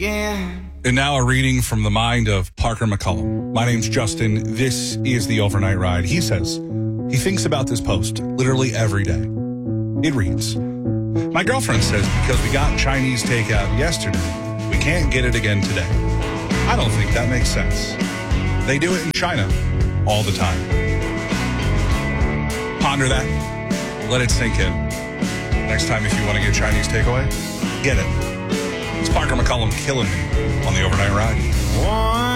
again. And now a reading from the mind of Parker McCollum. My name's Justin. This is the Overnight Ride. He says he thinks about this post literally every day. It reads, my girlfriend says because we got Chinese takeout yesterday, we can't get it again today. I don't think that makes sense. They do it in China all the time. Ponder that. Let it sink in. Next time if you want to get Chinese takeaway, get it. It's Parker McCollum killing me on the Overnight Ride.